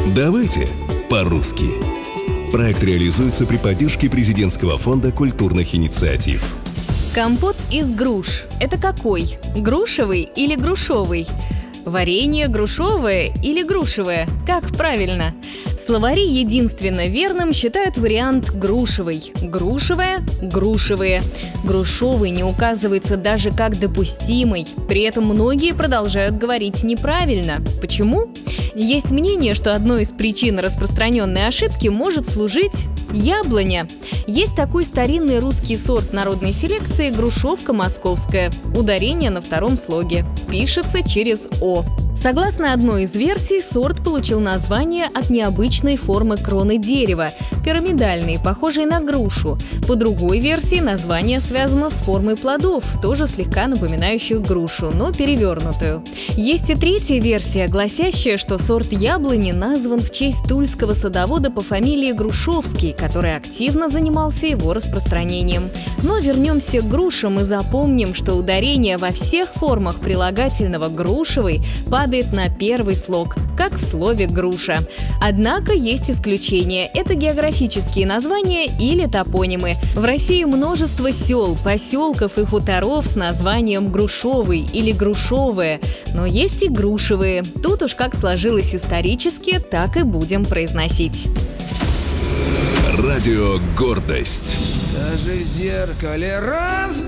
Давайте по-русски. Проект реализуется при поддержке Президентского фонда культурных инициатив. Компот из груш. Это какой? Грушевый или грушовый? Варенье грушовое или грушевое? Как правильно? Словари единственно верным считают вариант грушевый. Грушевое – грушевые. Грушовый не указывается даже как допустимый. При этом многие продолжают говорить неправильно. Почему? Есть мнение, что одной из причин распространенной ошибки может служить яблоня. Есть такой старинный русский сорт народной селекции грушовка московская. Ударение на втором слоге. Пишется через «о». Согласно одной из версий, сорт получил название от необычной формы кроны дерева – пирамидальной, похожей на грушу. По другой версии, название связано с формой плодов, тоже слегка напоминающих грушу, но перевернутую. Есть и третья версия, гласящая, что сорт яблони назван в честь тульского садовода по фамилии Грушовский, который активно занимался его распространением. Но вернемся к грушам и запомним, что ударение во всех формах прилагательного «грушевый» падает на первый слог, как в слове «груша». Однако есть исключения – это географические названия или топонимы. В России множество сел, поселков и хуторов с названием «грушовый» или «грушовое», но есть и «грушевые». Тут уж как сложилось исторически, так и будем произносить. Радио «Гордость». Даже в зеркале разбито.